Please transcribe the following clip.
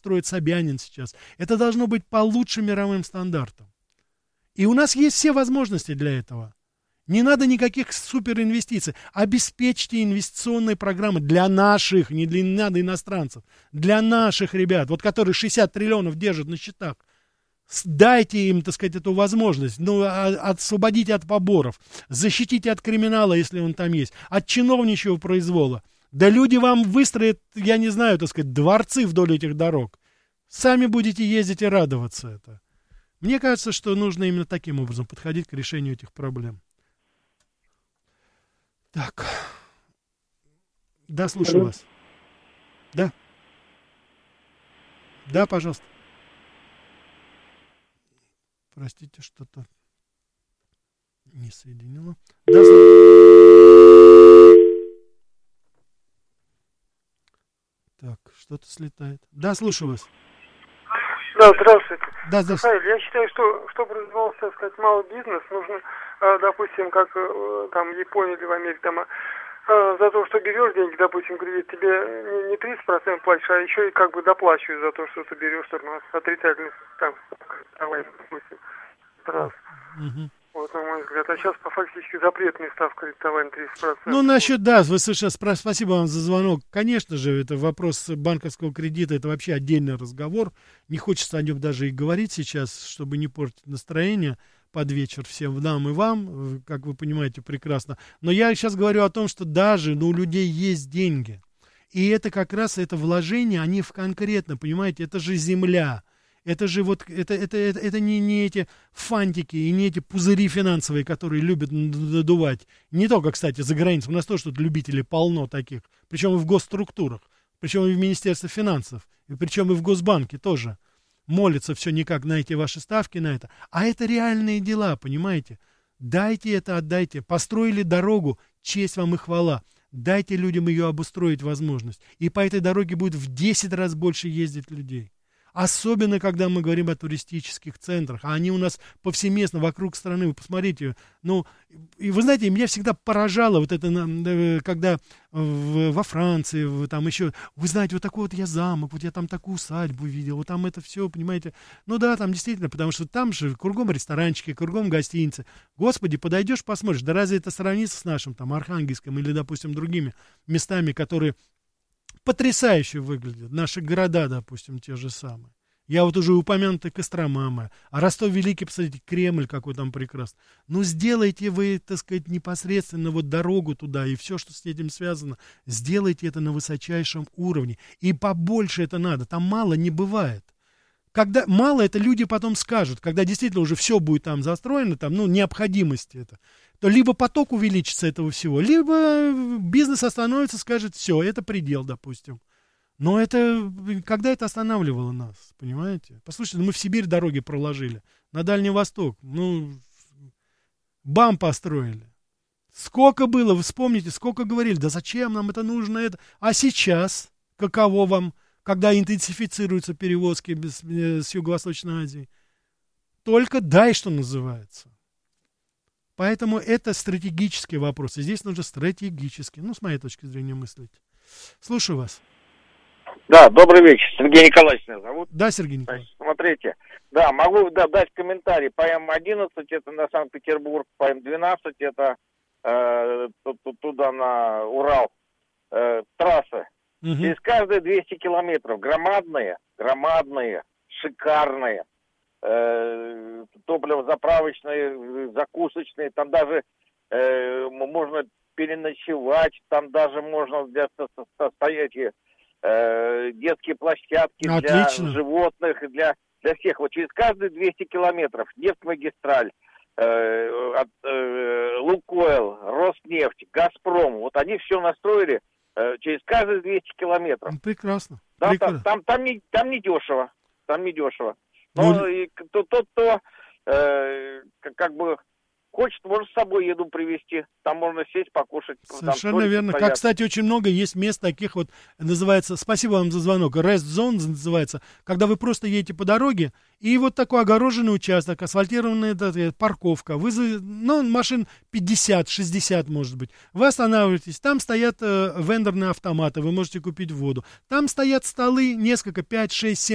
строит Собянин сейчас. Это должно быть по лучшим мировым стандартам. И у нас есть все возможности для этого. Не надо никаких суперинвестиций. Обеспечьте инвестиционные программы для наших, не надо иностранцев, для наших ребят, вот которые 60 триллионов держат на счетах. Дайте им, так сказать, эту возможность. Ну, освободите от поборов, защитите от криминала, если он там есть, от чиновничьего произвола. Да люди вам выстроят, я не знаю, так сказать, дворцы вдоль этих дорог. Сами будете ездить и радоваться это. Мне кажется, что нужно именно таким образом подходить к решению этих проблем. Так. Да, слушаю вас. Да. Да, пожалуйста. Простите, что-то не соединило. Да, так, что-то слетает. Да, слушаю вас. Да, здравствуйте. Да, здравствуйте. Михаил, я считаю, что чтобы развивался, так сказать, малый бизнес, нужно, допустим, как там в Японии или в Америке, там, за то, что берешь деньги, допустим, кредит, тебе не 30% платишь, а еще и как бы доплачивают за то, что ты берешь, что у нас отрицательный, там, допустим, раз. Угу. Вот, на мой взгляд. А сейчас фактически запретная ставка кредитования 30%. Ну, насчет, да, вы совершенно спасибо вам за звонок. Конечно же, это вопрос банковского кредита, это вообще отдельный разговор. Не хочется о нем даже и говорить сейчас, чтобы не портить настроение под вечер всем нам и вам, как вы понимаете прекрасно. Но я сейчас говорю о том, что даже, у людей есть деньги. И это как раз, это вложение, они в конкретно, понимаете, это же земля. Это же вот, это не эти фантики и не эти пузыри финансовые, которые любят надувать. Не только, кстати, за границей. У нас тоже тут любителей полно таких. Причем и в госструктурах. Причем и в Министерстве финансов. И причем и в Госбанке тоже. Молятся все никак на эти ваши ставки, на это. А это реальные дела, понимаете? Дайте это, отдайте. Построили дорогу, честь вам и хвала. Дайте людям ее обустроить возможность. И по этой дороге будет в 10 раз больше ездить людей. Особенно, когда мы говорим о туристических центрах. А они у нас повсеместно вокруг страны. Вы посмотрите. И вы знаете, меня всегда поражало вот это, когда во Франции, там еще, вы знаете, вот такой вот я замок, вот я там такую усадьбу видел, вот там это все, понимаете. Ну да, там действительно, потому что там же кругом ресторанчики, кругом гостиницы. Господи, подойдешь, посмотришь. Да разве это сравнится с нашим там Архангельском или, допустим, другими местами, которые потрясающе выглядят. Наши города, допустим, те же самые. Я вот уже упомянутый Кострома, а Ростов-Великий, посмотрите, Кремль какой там прекрасный. Ну, сделайте вы, так сказать, непосредственно вот дорогу туда и все, что с этим связано, сделайте это на высочайшем уровне. И побольше это надо, там мало не бывает. Когда мало, это люди потом скажут, когда действительно уже все будет там застроено, там, необходимости это, то либо поток увеличится этого всего, либо бизнес остановится, скажет, все, это предел, допустим. Но это, когда это останавливало нас, понимаете? Послушайте, мы в Сибирь дороги проложили, на Дальний Восток, БАМ построили. Сколько было, вы вспомните, сколько говорили, да зачем нам это нужно, это. А сейчас, каково вам, когда интенсифицируются перевозки с Юго-Восточной Азии? Только дай, что называется. Поэтому это стратегический вопрос. И здесь нужно стратегически, с моей точки зрения, мыслить. Слушаю вас. Да, добрый вечер. Сергей Николаевич меня зовут. Да, Сергей Николаевич. Смотрите, да, могу дать комментарий. По М11 это на Санкт-Петербург, по М12 это туда на Урал, трассы. Угу. Через каждые 200 километров громадные, шикарные, топливозаправочные, закусочные, там даже можно переночевать, там даже можно стоять детские площадки. Отлично. Для животных, для всех. Вот через каждые 200 километров нефтьмагистраль, Лукойл, Роснефть, Газпром, вот они все настроили через каждые 200 километров. Прекрасно. Да, прекрасно. Там не дешево. Но и кто как бы хочет, может с собой еду привезти. Там можно сесть, покушать. Совершенно верно. Как, кстати, очень много есть мест таких вот, называется, спасибо вам за звонок, Rest Zone называется, когда вы просто едете по дороге, и вот такой огороженный участок, асфальтированная парковка, машин 50-60 может быть. Вы останавливаетесь, там стоят вендорные автоматы, вы можете купить воду. Там стоят столы, несколько, 5, 6, 7